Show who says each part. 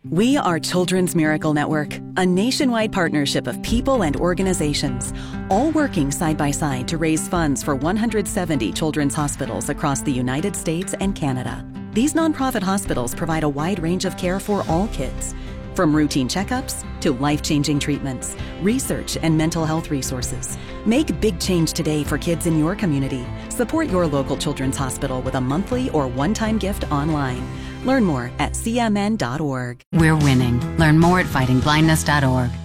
Speaker 1: We are Children's Miracle Network, a nationwide partnership of people and organizations, all working side by side to raise funds for 170 children's hospitals across the United States and Canada. These nonprofit hospitals provide a wide range of care for all kids, from routine checkups to life-changing treatments, research, and mental health resources. Make big change today for kids in your community. Support your local children's hospital with a monthly or one-time gift online. Learn more at cmn.org.
Speaker 2: We're winning. Learn more at fightingblindness.org.